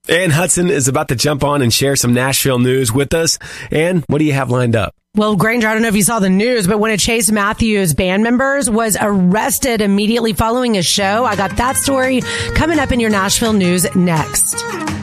Ann Hudson is about to jump on and share some Nashville news with us. Ann, what do you have lined up? Well, Granger, I don't know if you saw the news, but one of Chase Matthews' band members was arrested immediately following a show. I got that story coming up in your Nashville news next.